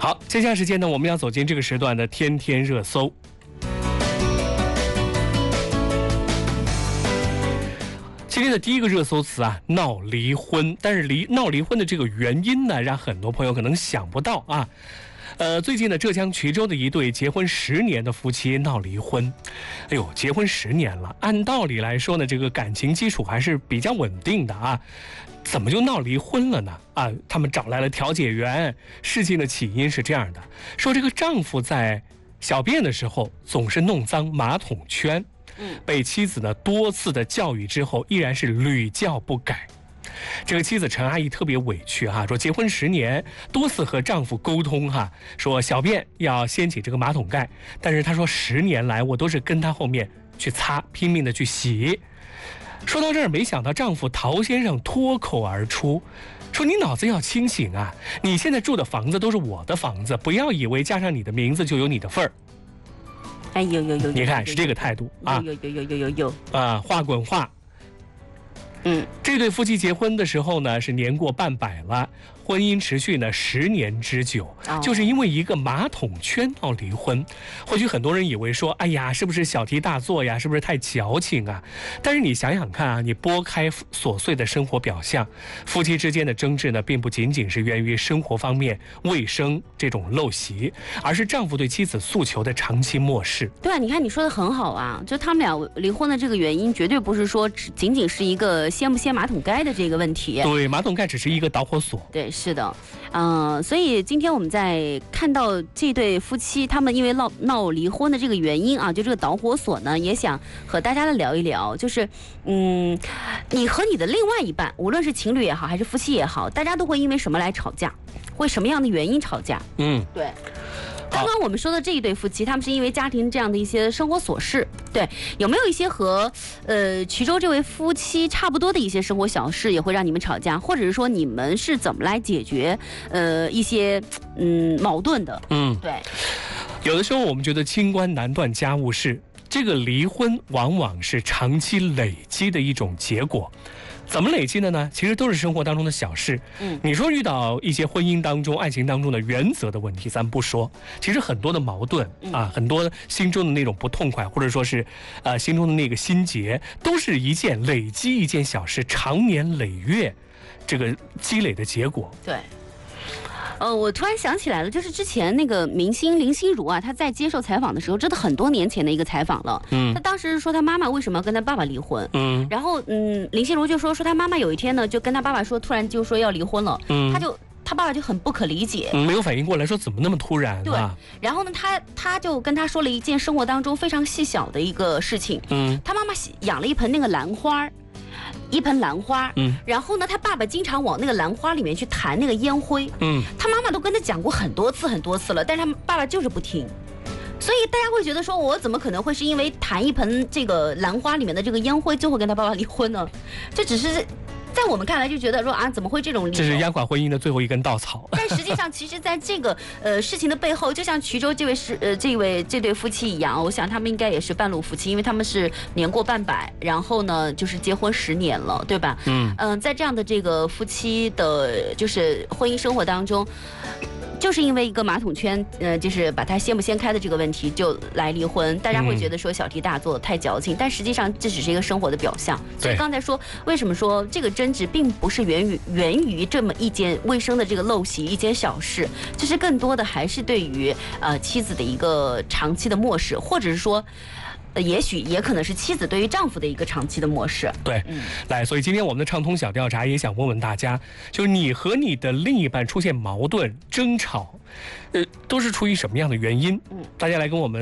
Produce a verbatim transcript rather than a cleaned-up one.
好，接下来时间呢，我们要走进这个时段的天天热搜。今天的第一个热搜词啊，闹离婚。但是离闹离婚的这个原因呢，让很多朋友可能想不到啊。呃，最近呢，浙江衢州的一对结婚十年的夫妻闹离婚。哎呦，结婚十年了，按道理来说呢，这个感情基础还是比较稳定的啊，怎么就闹离婚了呢？啊，他们找来了调解员。事情的起因是这样的，说这个丈夫在小便的时候总是弄脏马桶圈，被妻子呢多次的教育之后，依然是屡教不改。这个妻子陈阿姨特别委屈哈、啊，说结婚十年，多次和丈夫沟通哈、啊，说小便要掀起这个马桶盖，但是她说十年来我都是跟她后面去擦，拼命的去洗。说到这儿，没想到丈夫陶先生脱口而出，说你脑子要清醒啊！你现在住的房子都是我的房子，不要以为加上你的名字就有你的份儿。 哎呦呦呦！ 你看是这个态度啊！ 有有有有有有啊，话滚话。 嗯， 这对夫妻结婚的时候呢，是年过半百了，婚姻持续呢十年之久， 哦、 就是因为一个马桶圈闹离婚。或许很多人以为说，哎呀，是不是小题大做呀？是不是太矫情啊？但是你想想看啊，你拨开琐碎的生活表象，夫妻之间的争执呢，并不仅仅是源于生活方面卫生这种陋习，而是丈夫对妻子诉求的长期漠视。 对啊，你看你说的很好啊，就他们俩离婚的这个原因，绝对不是说只仅仅是一个掀不掀马桶盖的这个问题。 对，马桶盖只是一个导火索。 对，是的，嗯、呃，所以今天我们在看到这对夫妻他们因为闹闹离婚的这个原因啊，就这个导火索呢，也想和大家来聊一聊，就是嗯，你和你的另外一半，无论是情侣也好，还是夫妻也好，大家都会因为什么来吵架？会什么样的原因吵架？ 嗯， 对。刚刚我们说的这一对夫妻，他们是因为家庭这样的一些生活琐事，对，有没有一些和呃衢州这位夫妻差不多的一些生活小事，也会让你们吵架，或者是说你们是怎么来解决呃一些嗯矛盾的？ 嗯， 对。 有的时候我们觉得清官难断家务事，这个离婚往往是长期累积的一种结果。怎么累积的呢？其实都是生活当中的小事。嗯，你说遇到一些婚姻当中、爱情当中的原则的问题，咱不说。其实很多的矛盾啊，很多心中的那种不痛快，或者说是，呃，心中的那个心结，都是一件累积一件小事，长年累月，这个积累的结果。 对。呃，我突然想起来了，就是之前那个明星林心如啊，她在接受采访的时候，真的很多年前的一个采访了。嗯，她当时是说她妈妈为什么要跟她爸爸离婚。嗯，然后嗯，林心如就说说她妈妈有一天呢，就跟她爸爸说，突然就说要离婚了。嗯，她就她爸爸就很不可理解， 嗯，没有反应过来，说怎么那么突然啊？ 对。然后呢，他他就跟他说了一件生活当中非常细小的一个事情。嗯，他妈妈养了一盆那个兰花。一盆兰花，嗯，然后呢，他爸爸经常往那个兰花里面去弹那个烟灰，嗯，他妈妈都跟他讲过很多次很多次了，但是他爸爸就是不听，所以大家会觉得说，我怎么可能会是因为弹一盆这个兰花里面的这个烟灰就会跟他爸爸离婚呢？这只是。在我们看来就觉得说啊，怎么会这种理由？ 这是压垮婚姻的最后一根稻草。 但实际上，其实在这个呃事情的背后，就像衢州这位是呃这位这对夫妻一样，我想他们应该也是半路夫妻，因为他们是年过半百，然后呢就是结婚十年了，对吧？嗯嗯、呃，在这样的这个夫妻的，就是婚姻生活当中。就是因为一个马桶圈，呃，就是把它掀不掀开的这个问题，就来离婚。大家会觉得说小题大做，太矫情，但实际上这只是一个生活的表象。所以刚才说，为什么说这个争执并不是源于源于这么一件卫生的这个陋习，一件小事，这是更多的还是对于呃妻子的一个长期的漠视，或者是说。呃，也许也可能是妻子对于丈夫的一个长期的漠视。 对，嗯，来，所以今天我们的畅通小调查也想问问大家，就是你和你的另一半出现矛盾、争吵，呃，都是出于什么样的原因？嗯，大家来跟我们。